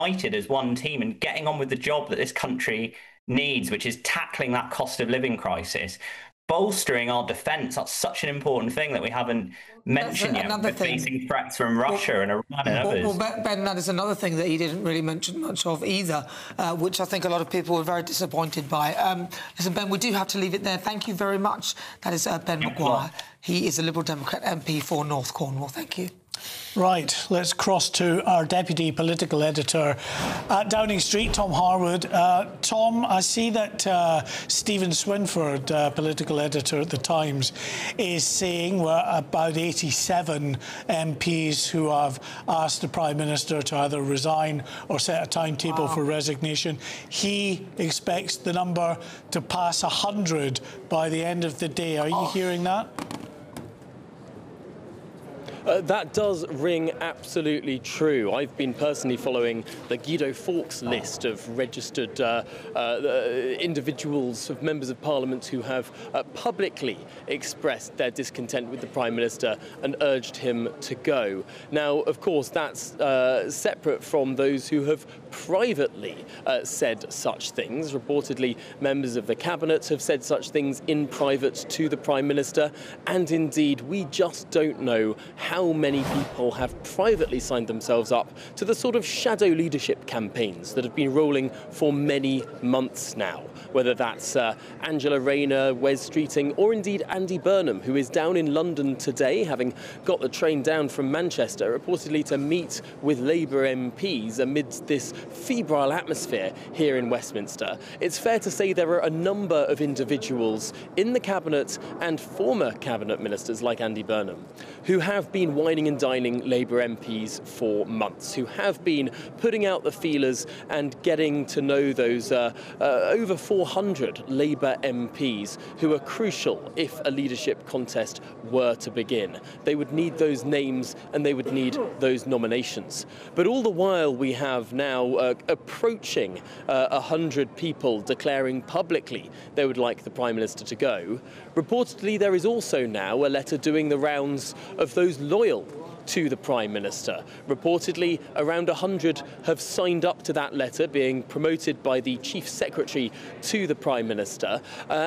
united as one team and getting on with the job that this country needs, which is tackling that cost of living crisis, bolstering our defence. That's such an important thing that we haven't mentioned yet. We're facing threats from Russia and Iran and others. Well, Ben, that is another thing that he didn't really mention much of either, which I think a lot of people were very disappointed by. Listen, Ben, we do have to leave it there. Thank you very much. That is Ben Maguire. He is a Liberal Democrat MP for North Cornwall. Thank you. Right, let's cross to our deputy political editor at Downing Street, Tom Harwood. Tom, I see that Stephen Swinford, political editor at The Times, is saying we're about 87 MPs who have asked the Prime Minister to either resign or set a timetable for resignation. He expects the number to pass 100 by the end of the day. Are you hearing that? That does ring absolutely true. I've been personally following the Guido Fawkes list of registered individuals, of members of Parliament who have publicly expressed their discontent with the Prime Minister and urged him to go. Now, of course, that's separate from those who have privately said such things. Reportedly, members of the Cabinet have said such things in private to the Prime Minister, and indeed, we just don't know how many people have privately signed themselves up to the sort of shadow leadership campaigns that have been rolling for many months now, whether that's Angela Rayner, Wes Streeting, or indeed Andy Burnham, who is down in London today, having got the train down from Manchester, reportedly to meet with Labour MPs amidst this febrile atmosphere here in Westminster. It's fair to say there are a number of individuals in the Cabinet and former Cabinet ministers like Andy Burnham who have been wining and dining Labour MPs for months, who have been putting out the feelers and getting to know those over 400 Labour MPs who are crucial if a leadership contest were to begin. They would need those names and they would need those nominations. But all the while we have now approaching 100 people declaring publicly they would like the Prime Minister to go. Reportedly, there is also now a letter doing the rounds of those loyal to the Prime Minister. Reportedly, around 100 have signed up to that letter, being promoted by the Chief Secretary to the Prime Minister,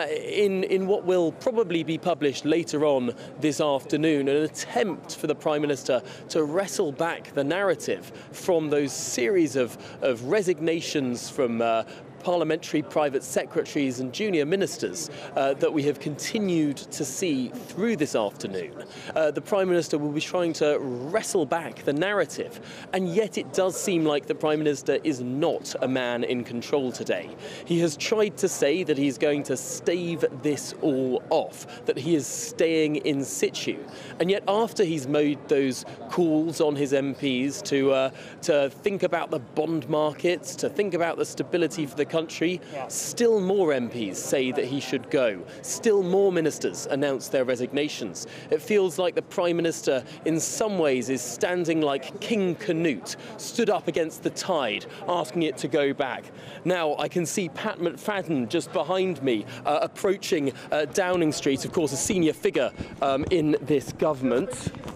in what will probably be published later on this afternoon, an attempt for the Prime Minister to wrestle back the narrative from those series of resignations from parliamentary private secretaries and junior ministers that we have continued to see through this afternoon. The Prime Minister will be trying to wrestle back the narrative, and yet it does seem like the Prime Minister is not a man in control today. He has tried to say that he's going to stave this all off, that he is staying in situ, and yet after he's made those calls on his MPs to think about the bond markets, to think about the stability for the country, still more MPs say that he should go. Still more ministers announce their resignations. It feels like the Prime Minister in some ways is standing like King Canute, stood up against the tide, asking it to go back. Now I can see Pat McFadden just behind me approaching Downing Street, of course a senior figure in this government.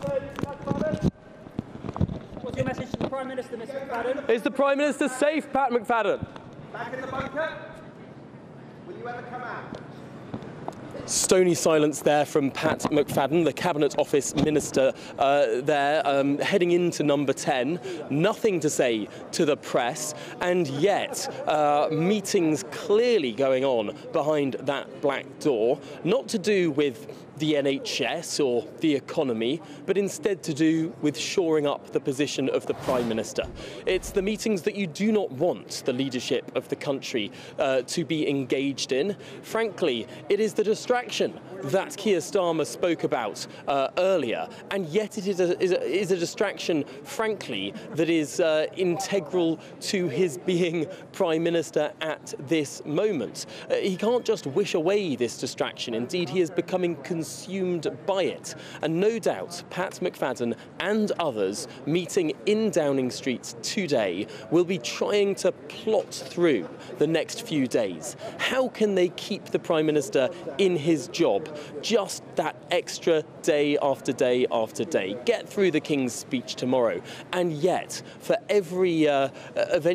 What's your message to the Prime Minister, Mr McFadden? Is the Prime Minister safe, Pat McFadden? Back in the bunker? Will you ever come out? Stony silence there from Pat McFadden, the Cabinet Office Minister heading into number 10. Nothing to say to the press, and yet meetings clearly going on behind that black door, not to do with the NHS or the economy, but instead to do with shoring up the position of the Prime Minister. It's the meetings that you do not want the leadership of the country to be engaged in. Frankly, it is the distraction that Keir Starmer spoke about earlier, and yet it is a distraction, frankly, that is integral to his being Prime Minister at this moment. He can't just wish away this distraction. Indeed, he is becoming consumed by it. And no doubt Pat McFadden and others meeting in Downing Street today will be trying to plot through the next few days. How can they keep the Prime Minister in his job just that extra day after day after day? Get through the King's speech tomorrow. And yet, for every event